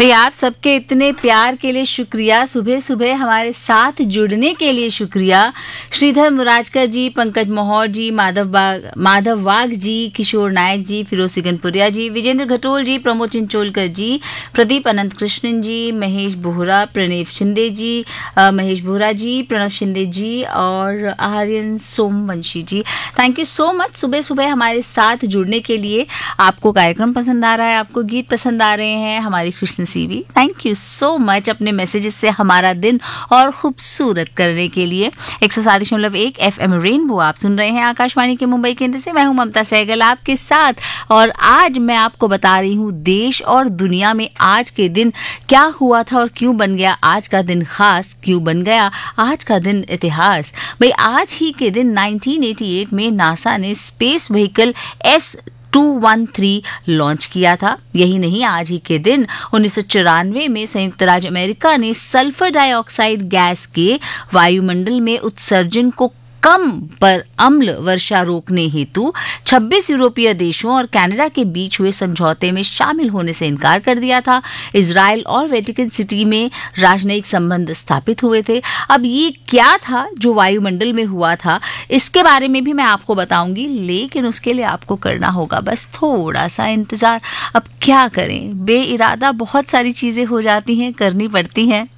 भाई आप सबके इतने प्यार के लिए शुक्रिया, सुबह सुबह हमारे साथ जुड़ने के लिए शुक्रिया। श्रीधर मुराजकर जी, पंकज मोहर जी, माधव वाघ जी, किशोर नायक जी, फिरोज सिगनपुरिया जी, विजेंद्र घटोल जी, प्रमोद चिंचोलकर जी, प्रदीप अनंत कृष्णन जी, महेश बोहरा, प्रणेव शिंदे जी, महेश बोहरा जी, प्रणव शिंदे जी और आर्यन सोमवंशी जी। थैंक यू सो मच सुबह सुबह हमारे साथ जुड़ने के लिए। आपको कार्यक्रम पसंद आ रहा है, आपको गीत पसंद आ रहे हैं, हमारी खुशनसीबी। थैंक यू सो मच अपने मैसेजेस से हमारा दिन और खूबसूरत करने के लिए। 107.1 FM रेनबो आप सुन रहे हैं आकाशवाणी के मुंबई केंद्र से। मैं हूं ममता सहगल आपके साथ और आज मैं आपको बता रही हूं देश और दुनिया में आज के दिन क्या हुआ था और क्यों बन गया आज का दिन खास, क्यों बन गया आज का दिन इतिहास। भाई आज ही के दिन 1988 में नासा ने स्पेस व्हीकल S-213 लॉन्च किया था। यही नहीं, आज ही के दिन 1994 में संयुक्त राज्य अमेरिका ने सल्फर डाइऑक्साइड गैस के वायुमंडल में उत्सर्जन को कम पर अम्ल वर्षा रोकने हेतु 26 यूरोपीय देशों और कनाडा के बीच हुए समझौते में शामिल होने से इनकार कर दिया था। इजराइल और वेटिकन सिटी में राजनयिक संबंध स्थापित हुए थे। अब ये क्या था जो वायुमंडल में हुआ था, इसके बारे में भी मैं आपको बताऊंगी, लेकिन उसके लिए आपको करना होगा बस थोड़ा सा इंतजार। अब क्या करें, बेइरादा बहुत सारी चीजें हो जाती हैं, करनी पड़ती हैं।